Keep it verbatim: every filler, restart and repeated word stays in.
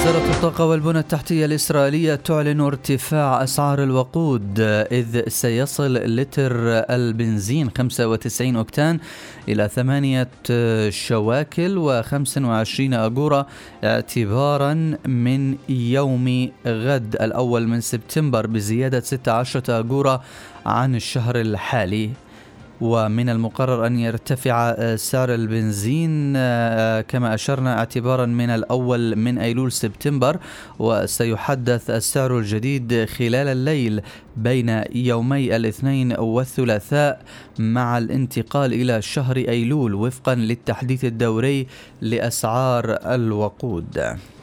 وزارة الطاقة والبنى التحتية الإسرائيلية تعلن ارتفاع أسعار الوقود، إذ سيصل لتر البنزين خمسة وتسعين أوكتان إلى ثمانية شواكل وخمس وعشرين أجورة اعتبارا من يوم غد الأول من سبتمبر، بزيادة ستة عشر أجورة عن الشهر الحالي. ومن المقرر أن يرتفع سعر البنزين كما أشرنا اعتبارا من الأول من أيلول سبتمبر، وسيحدث السعر الجديد خلال الليل بين يومي الاثنين والثلاثاء مع الانتقال إلى شهر أيلول وفقا للتحديث الدوري لأسعار الوقود.